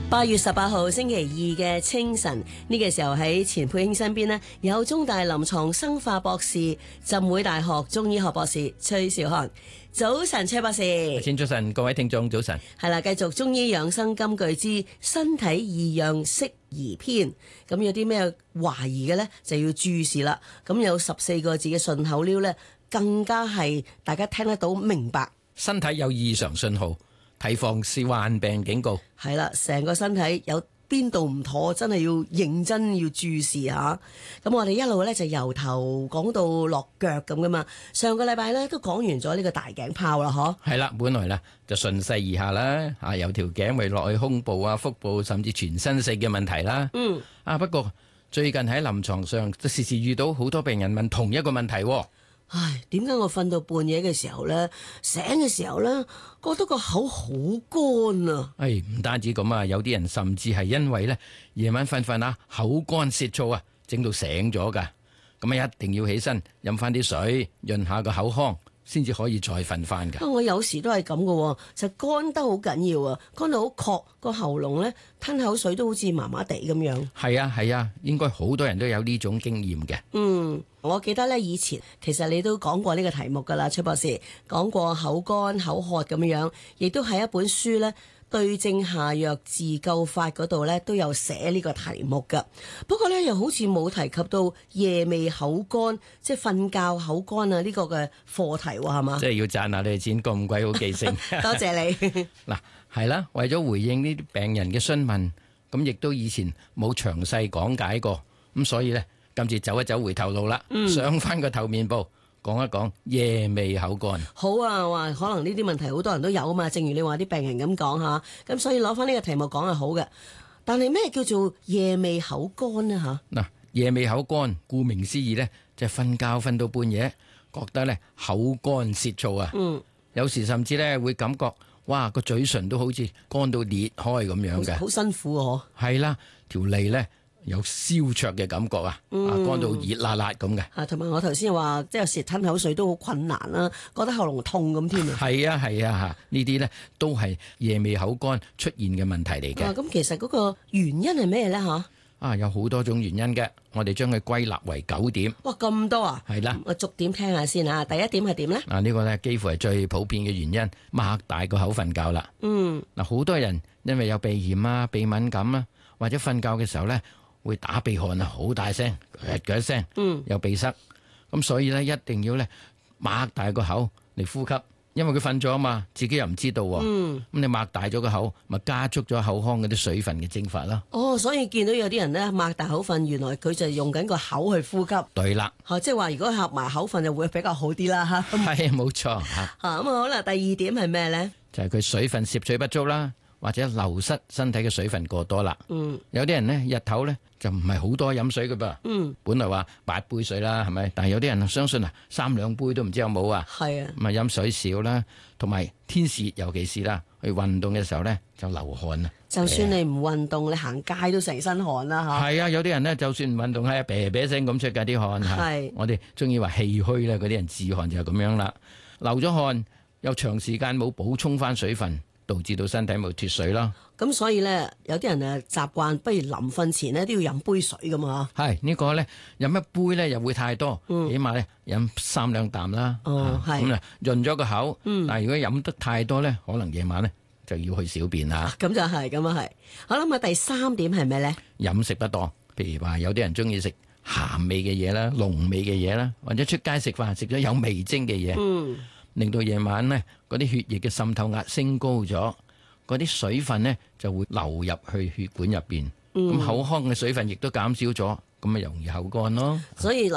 8月18號星期二嘅清晨，呢個時候喺錢佩卿身邊呢，有中大臨床生化博士、浸會大學中醫學博士崔兆漢。早晨，崔博士。 先早晨，各位聽眾早晨。 係啦，繼續中醫養生金句之身體異樣適宜篇。咁有啲咩懷疑嘅呢，就要注視啦。咁有14個字嘅順口溜呢，更加係大家聽得到明白。 身體有異常信號，提防是患病警告。 係啦，成個身體有邊度唔妥，真係要認真要注視下。咁我哋一路咧就由頭講到落腳咁噶嘛。上個禮拜咧都講完咗呢個大頸泡啦，嗬。 係啦，本來咧就順勢而下啦，由條頸圍落去胸部啊、腹部，甚至全身性嘅問題啦。不過最近喺臨床上都時時遇到好多病人問同一個問題。 唉，點解我瞓到半夜嘅時候咧，醒嘅時候咧，覺得個口好乾啊！ 唔單止咁啊，有啲人甚至係因為咧夜晚瞓瞓啊，口乾舌燥啊，整到醒咗噶。咁啊，一定要起身飲翻啲水，潤下個口腔，先至可以再瞓翻噶。 我有時都係咁噶，就乾得好緊要啊，乾到好涸，個喉嚨咧吞口水都好似麻麻地咁樣。 係啊，應該好多人都有呢種經驗嘅。 我記得咧以前其實你都講過呢個題目噶啦，崔博士講過口乾口渴咁樣，亦都係一本書咧對症下藥自救法嗰度咧都有寫呢個題目噶。不過咧又好似冇提及到夜未口乾，即係瞓覺口乾啊呢個嘅課題喎，係嘛？ 即係要讚下你哋錢咁鬼好記性。 多謝你。 嗱，係啦，為咗回應呢啲病人嘅詢問，咁亦都以前冇詳細講解過，咁所以咧今次走一走回頭路啦，上翻個頭面部講一講夜未口乾。好啊，話可能呢啲問題好多人都有啊嘛，正如你話啲病人咁講吓，咁所以攞翻呢個題目講係好嘅。但係咩叫做夜未口乾呢？吓？ 嗱，夜未口乾，顧名思義咧，就係瞓覺瞓到半夜，覺得咧口乾舌燥啊。有時甚至咧會感覺，哇，個嘴唇都好似乾到裂開咁樣嘅， 好辛苦啊！ 係啦，條脷咧有燒灼嘅感覺啊，乾到熱辣辣咁嘅。 同埋我頭先話，即係有時吞口水都好困難啦，覺得喉嚨痛咁添啊。 係啊，呢啲咧都係夜未口乾出現嘅問題嚟嘅。 咁其實嗰個原因係咩咧？ 有好多種原因嘅，我哋將佢歸納為9點。 哇，咁多啊！ 係啦， 我逐點聽下先啊。第一點係點咧？ 呢個咧幾乎係最普遍嘅原因，擘大個口瞓覺啦。好多人因為有鼻炎啊、鼻敏感啊，或者瞓覺嘅時候咧會打鼻鼾啊，好大聲，一聲，有鼻塞，咁所以咧一定要咧擘大個口嚟呼吸。因為佢瞓咗啊嘛，自己又唔知道喎。咁你擘大咗個口，咪加速咗口腔嗰啲水分嘅蒸發啦。 所以見到有啲人咧擘大口瞓，原來佢就係用緊個口去呼吸。 對啦， 即係話如果合埋口瞓就會比較好啲啦。 係冇錯。 咁好啦，第二點係咩咧？ 就係佢水分攝取不足啦，或者流失身體嘅水分過多啦。有啲人呢，日頭呢就唔係好多飲水㗎噃。本來話8杯水啦，係咪？但係有啲人相信3兩杯都唔知有冇啊。係啊，咁飲水少啦，同埋天時尤其是啦，去運動嘅時候呢就流汗啊。 就算你唔運動，你行街都成身汗啦吓。 係啊，有啲人呢，就算唔運動係啤啤聲咁出㗎啲汗。係，我哋中意話氣虛啦，嗰啲人自汗就係咁樣啦。流咗汗又長時間冇補充翻水分，導致到身體冇脫水啦。 咁所以咧，有啲人習慣，不如臨瞓前咧都要飲杯水噶嘛。 係呢個咧，飲一杯咧又會太多，起碼咧飲3兩啖啦。咁啊潤咗個口。但係如果飲得太多咧，可能夜晚咧就要去小便啦。 咁就係，咁啊係。好啦，咁第3點係咩咧？ 飲食不當，譬如話有啲人中意食鹹味嘅嘢啦、濃味嘅嘢啦，或者出街食飯食咗有味精嘅嘢，令到夜晚咧嗰啲血液嘅滲透壓升高咗。嗰啲水分呢就會流入去血管入邊，咁口腔嘅水分亦都減少咗，咁咪容易口乾咯。 所以